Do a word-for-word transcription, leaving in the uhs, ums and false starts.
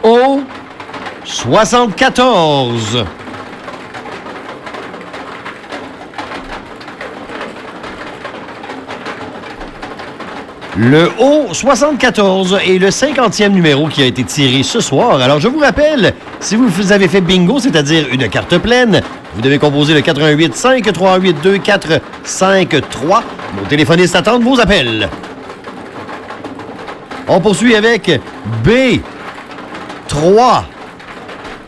O soixante-quatorze. Le O soixante-quatorze est le cinquantième numéro qui a été tiré ce soir. Alors, je vous rappelle, si vous avez fait bingo, c'est-à-dire une carte pleine, vous devez composer le quatre un huit, cinq trois huit, deux quatre cinq trois. Nos téléphonistes attendent vos appels. On poursuit avec B trois